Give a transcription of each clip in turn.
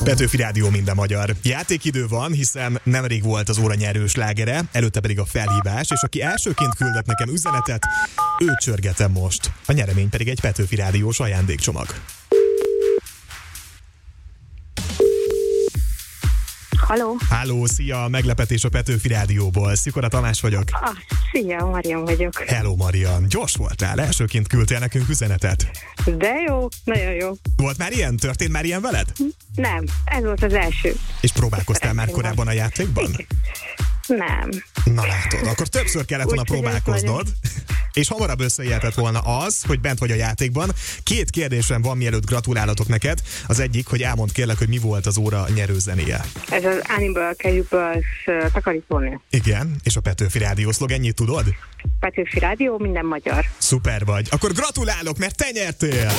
Petőfi Rádió minden magyar. Játékidő van, hiszen nemrég volt az óra nyerő slágere, előtte pedig a felhívás, és aki elsőként küldött nekem üzenetet, őt csörgetem most. A nyeremény pedig egy Petőfi Rádiós ajándékcsomag. Halló? Halló, szia, meglepetés a Petőfi Rádióból. Szikora Tamás vagyok. Szia, Marian vagyok. Hello, Marian. Gyors voltál, elsőként küldtél nekünk üzenetet. De jó, nagyon jó. Volt már ilyen? Történt már ilyen veled? Nem, ez volt az első. És próbálkoztál már korábban a játékban? Igen. Nem. Na látod, akkor többször kellett volna próbálkoznod. És hamarabb összejöhetett volna az, hogy bent vagy a játékban. 2 kérdésem van, mielőtt gratulálatok neked. Az egyik, hogy elmondd kérlek, hogy mi volt az óra nyerőzenéje. Ez az Animal Cubes takarítónő. Igen, és a Petőfi Rádió szlogenjét tudod? Petőfi Rádió, minden magyar. Szuper vagy. Akkor gratulálok, mert te nyertél!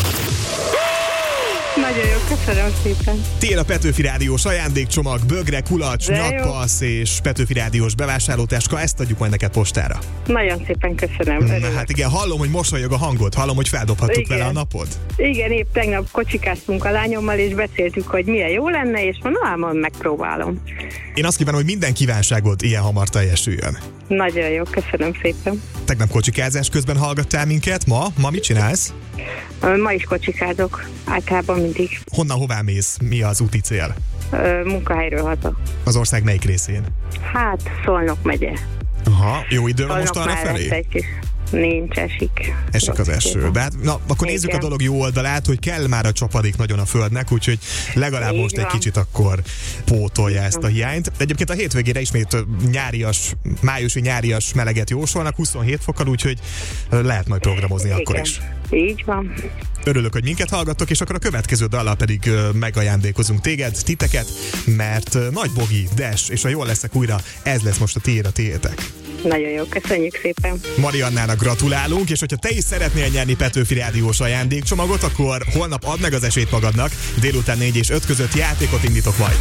Nagyon jó, köszönöm szépen. Tél a Petőfi Rádiós ajándékcsomag, bögre, kulacs, nyakpassz és Petőfi Rádiós bevásárlótáska, ezt adjuk majd neked postára. Nagyon szépen köszönöm. Na hát igen, hallom, hogy mosolyog a hangod, hallom, hogy feldobhattuk vele a napod. Igen, épp tegnap kocsikáztunk a lányommal, és beszéltük, hogy milyen jó lenne, és mondom, megpróbálom. Én azt kívánom, hogy minden kívánságod ilyen hamar teljesüljön. Nagyon jó, köszönöm szépen. Tegnap kocsikázás közben hallgattál minket, ma mit csinálsz? Ma is kocsikázok, általában mindig. Honnan, hová mész? Mi az úti cél? Munkahelyről haza. Az ország melyik részén? Hát, Szolnok megye. Aha, jó idő van most arra felé? Nincs, esik. Esik az eső. De hát, na, akkor nézzük a dolog jó oldalát, hogy kell már a csapadék nagyon a földnek, úgyhogy legalább most egy kicsit akkor pótolja ezt a hiányt. Egyébként a hétvégére ismét májusi nyárias meleget jósolnak, 27 fokkal, úgyhogy lehet majd programozni akkor is. Így van. Örülök, hogy minket hallgattok, és akkor a következő dallal pedig megajándékozunk titeket, mert Nagy Bogi, Des, és ha jól leszek újra, ez lesz most a tiétek. Nagyon jó, köszönjük szépen. Mariannának gratulálunk, és hogyha te is szeretnél nyerni Petőfi Rádiós ajándékcsomagot, akkor holnap add meg az esélyt magadnak, délután 4 és 5 között játékot indítok majd.